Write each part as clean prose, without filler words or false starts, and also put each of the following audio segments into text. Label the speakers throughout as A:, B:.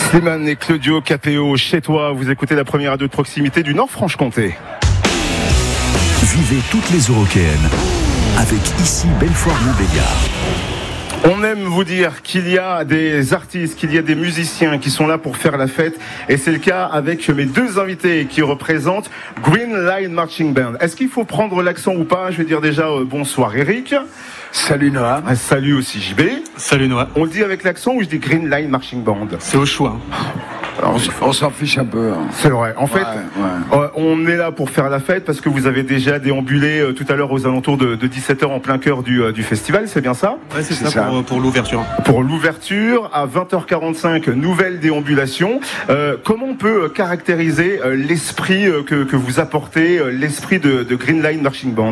A: Slimane et Claudio Capéo, chez toi, vous écoutez la première radio de proximité du Nord-Franche-Comté.
B: Vivez toutes les Eurockéennes avec ici Belfort-Montbéliard.
A: On aime vous dire qu'il y a des artistes, qu'il y a des musiciens qui sont là pour faire la fête, et c'est le cas avec mes deux invités qui représentent Green Line Marching Band. Est-ce qu'il faut prendre l'accent ou pas? Je vais dire déjà bonsoir Eric.
C: Salut Noah.
A: Salut aussi JB.
D: Salut Noah.
A: On le dit avec l'accent ou je dis Green Line Marching Band?
D: C'est au choix.
C: Alors, on s'en fiche un peu. Hein.
A: C'est vrai. En fait, on est là pour faire la fête parce que vous avez déjà déambulé tout à l'heure aux alentours de 17h en plein cœur du festival, c'est bien ça?
D: Ouais, c'est ça. Pour l'ouverture.
A: Pour l'ouverture, à 20h45, nouvelle déambulation. Comment on peut caractériser l'esprit que vous apportez, l'esprit de Green Line Marching Band?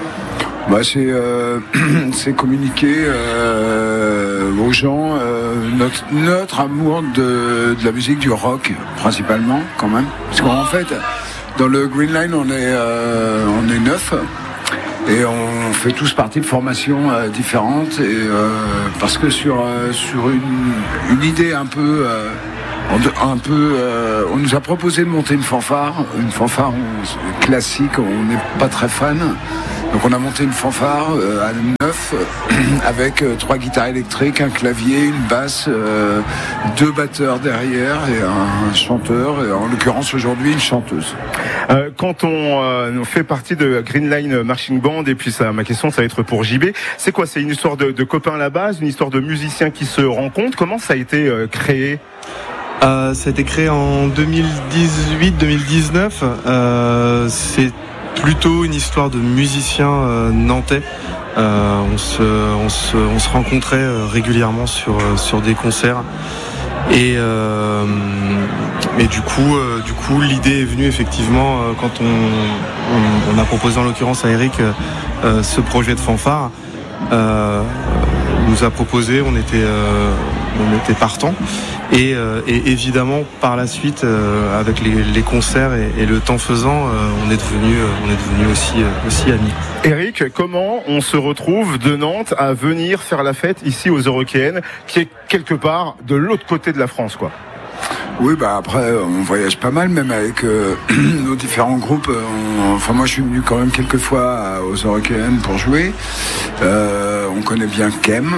C: C'est communiquer aux gens notre amour de la musique, du rock principalement quand même. Parce qu'en fait, dans le Green Line, on est 9 et on fait tous partie de formations différentes. Et parce que sur une idée un peu on nous a proposé de monter une fanfare classique, on n'est pas très fan. Donc on a monté une fanfare à 9 avec 3 guitares électriques, un clavier, une basse, 2 batteurs derrière et un chanteur, et en l'occurrence aujourd'hui une chanteuse.
A: Quand on fait partie de Green Line Marching Band, et puis ma question ça va être pour JB, c'est quoi? C'est une histoire de copains à la base, une histoire de musiciens qui se rencontrent? Comment ça a été créé?
D: Ça a été créé en 2018-2019. C'est plutôt une histoire de musiciens nantais. On se rencontrait régulièrement sur des concerts. Et du coup, l'idée est venue effectivement quand on a proposé en l'occurrence à Eric ce projet de fanfare. Nous a proposé, on était partant. Et évidemment, par la suite, avec les concerts et le temps faisant, on est devenu aussi amis.
A: Eric, comment on se retrouve de Nantes à venir faire la fête ici aux Eurockéennes, qui est quelque part de l'autre côté de la France, quoi?
C: Oui, après, on voyage pas mal, même avec nos différents groupes. Moi, je suis venu quand même quelques fois aux Eurockéennes pour jouer. On connaît bien Kem.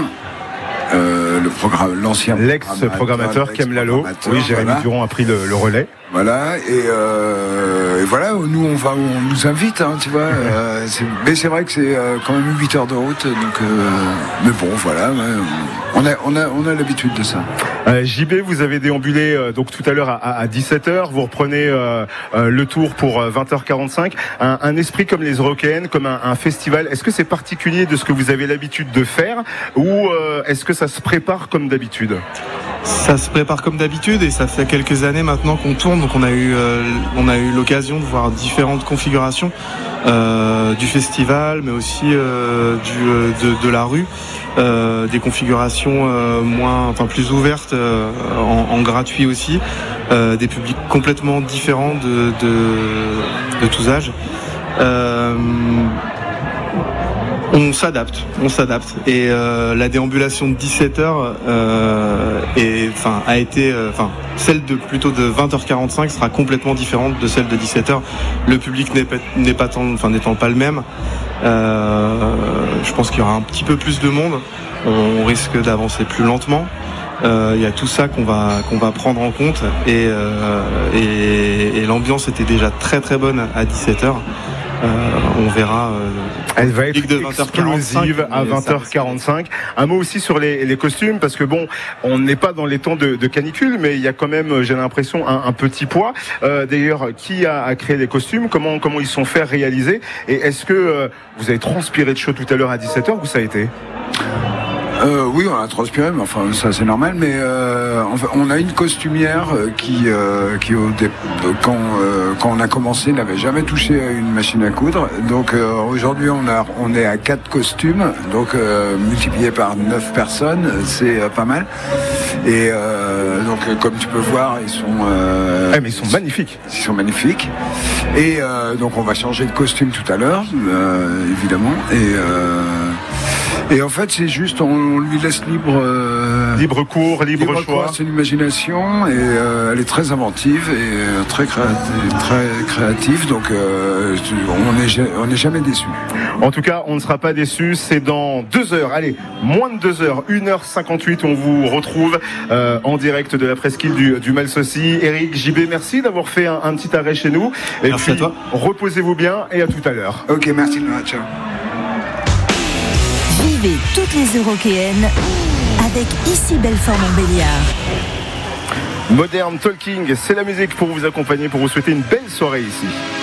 A: L'ex-programmateur Kem Lalo. Oui, Jérémy Durand a pris le relais.
C: Voilà, et voilà, nous on va où on nous invite, hein, tu vois. Mais c'est vrai que c'est quand même 8 heures de route, donc mais bon, voilà, on a l'habitude de ça.
A: JB, vous avez déambulé donc tout à l'heure à 17h, vous reprenez le tour pour 20h45. Un esprit comme les Eurockéennes, comme un festival, est-ce que c'est particulier de ce que vous avez l'habitude de faire, ou est-ce que ça se prépare comme d'habitude?
D: Ça se prépare comme d'habitude, et ça fait quelques années maintenant qu'on tourne, donc on a eu l'occasion de voir différentes configurations du festival, mais aussi de la rue, des configurations plus ouvertes, en gratuit aussi, des publics complètement différents de tous âges. On s'adapte, et la déambulation de 17h celle de 20h45 sera complètement différente de celle de 17h. Le public n'étant pas le même. Je pense qu'il y aura un petit peu plus de monde. On risque d'avancer plus lentement. Il y a tout ça qu'on va prendre en compte, et l'ambiance était déjà très très bonne à 17h. On verra.
A: Elle va être explosive à 20h45. Un mot aussi sur les costumes, parce que bon, on n'est pas dans les temps de canicule, mais il y a quand même, j'ai l'impression, un petit poids. D'ailleurs, qui a créé les costumes? Comment ils sont fait réaliser? Et est-ce que vous avez transpiré de chaud tout à l'heure à 17h, ou ça a été?
C: Oui, on a transpiré, mais enfin ça c'est normal. Mais on a une costumière qui quand on a commencé, n'avait jamais touché à une machine à coudre. Donc aujourd'hui on est à 4 costumes, donc multiplié par 9 personnes, c'est pas mal. Et donc comme tu peux voir, ils sont
A: mais ils sont magnifiques.
C: Ils sont magnifiques. Et donc on va changer de costume tout à l'heure, évidemment. Et en fait, c'est juste, on lui laisse
A: libre cours, libre choix.
C: C'est une imagination et elle est très inventive et très créative. Donc, on n'est jamais déçu.
A: En tout cas, on ne sera pas déçu. C'est dans 2 heures. Allez, moins de 2 heures, 1h58. On vous retrouve en direct de la presqu'île du Malsaucy. Eric, JB, merci d'avoir fait un petit arrêt chez nous. Et
D: merci
A: puis,
D: à toi.
A: Reposez-vous bien et à tout à l'heure.
C: Ok, merci Noah, ciao.
E: Vivez toutes les Eurockéennes avec Ici Belfort-Montbéliard.
A: Modern Talking, c'est la musique pour vous accompagner, pour vous souhaiter une belle soirée ici.